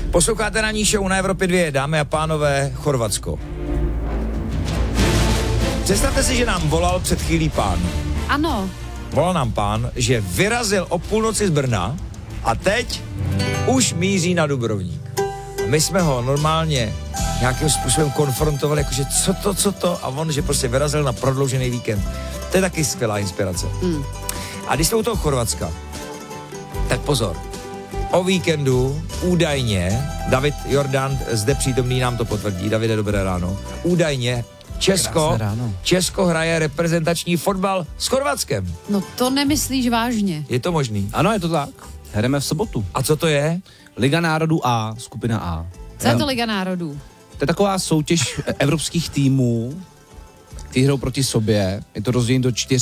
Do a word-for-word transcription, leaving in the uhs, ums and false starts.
Posloucháte na ní show na Evropě dvě, dámy a pánové, Chorvatsko. Představte si, že nám volal před chvílí pán. Ano. Volal nám pán, že vyrazil o půlnoci z Brna a teď už míří na Dubrovník. A my jsme ho normálně nějakým způsobem konfrontovali, jakože co to, co to, a on, že prostě vyrazil na prodloužený víkend. To je taky skvělá inspirace. Mm. A když jsme u toho Chorvatska, tak pozor. O víkendu údajně, David Jordan zde přítomný nám to potvrdí, Davide, dobré ráno, údajně Česko, Česko hraje reprezentační fotbal s Chorvatskem. No to nemyslíš vážně. Je to možný? Ano, je to tak. Hrajeme v sobotu. A co to je? Liga národů A, skupina A. Co je to Liga národů? To je taková soutěž evropských týmů, kteří hrajou proti sobě. Je to rozdělení do čtyř